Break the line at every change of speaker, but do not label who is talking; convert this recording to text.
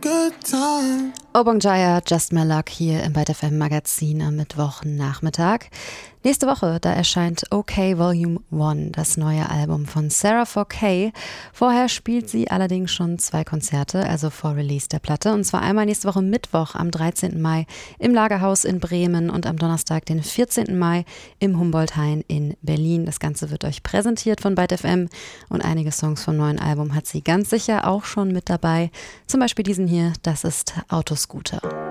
Obong Jaya, Just My Luck hier im Byte FM Magazin am Mittwochnachmittag. Nächste Woche, da erscheint OK Volume 1, das neue Album von Sarah 4K. Vorher spielt sie allerdings schon 2 Konzerte, also vor Release der Platte. Und zwar einmal nächste Woche Mittwoch am 13. Mai im Lagerhaus in Bremen und am Donnerstag, den 14. Mai im Humboldt-Hain in Berlin. Das Ganze wird euch präsentiert von Byte FM und einige Songs vom neuen Album hat sie ganz sicher auch schon mit dabei. Zum Beispiel diesen hier, das ist Autoscooter.